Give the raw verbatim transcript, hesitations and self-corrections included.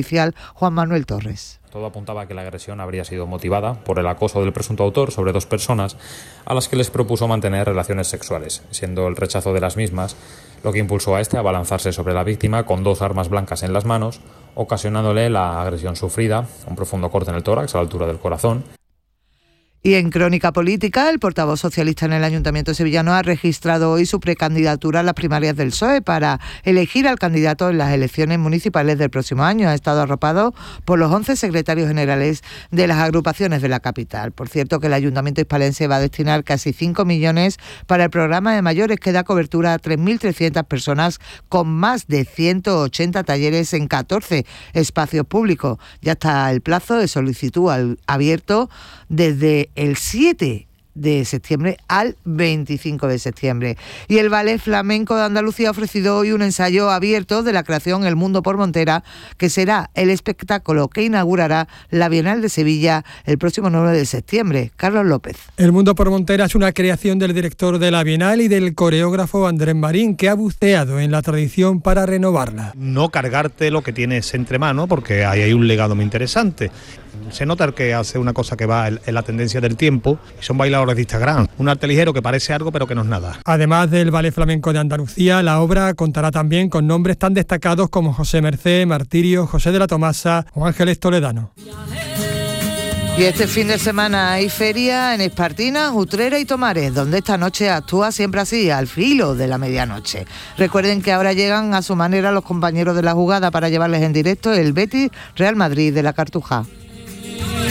policial Juan Manuel Torres. Todo apuntaba a que la agresión habría sido motivada por el acoso del presunto autor sobre dos personas a las que les propuso mantener relaciones sexuales, siendo el rechazo de las mismas lo que impulsó a este a abalanzarse sobre la víctima con dos armas blancas en las manos, ocasionándole la agresión sufrida, un profundo corte en el tórax a la altura del corazón. Y en crónica política, el portavoz socialista en el Ayuntamiento sevillano ha registrado hoy su precandidatura a las primarias del P S O E para elegir al candidato en las elecciones municipales del próximo año. Ha estado arropado por los once secretarios generales de las agrupaciones de la capital. Por cierto, que el Ayuntamiento hispalense va a destinar casi cinco millones para el programa de mayores que da cobertura a tres mil trescientas personas con más de ciento ochenta talleres en catorce espacios públicos. Ya está el plazo de solicitud al, abierto desde el siete de septiembre al veinticinco de septiembre. Y el Ballet Flamenco de Andalucía ha ofrecido hoy un ensayo abierto de la creación El Mundo por Montera, que será el espectáculo que inaugurará la Bienal de Sevilla el próximo nueve de septiembre. Carlos López. El Mundo por Montera es una creación del director de la Bienal y del coreógrafo Andrés Marín, que ha buceado en la tradición para renovarla. No cargarte lo que tienes entre manos, porque ahí hay un legado muy interesante. Se nota que hace una cosa que va en la tendencia del tiempo, y son bailadores de Instagram, un arte ligero que parece algo pero que no es nada. Además del Ballet Flamenco de Andalucía, la obra contará también con nombres tan destacados como José Mercé, Martirio, José de la Tomasa o Ángeles Toledano. Y este fin de semana hay feria en Espartinas, Utrera y Tomares, donde esta noche actúa Siempre Así, al filo de la medianoche. Recuerden que ahora llegan a su manera los compañeros de la jugada para llevarles en directo el Betis Real Madrid de la Cartuja.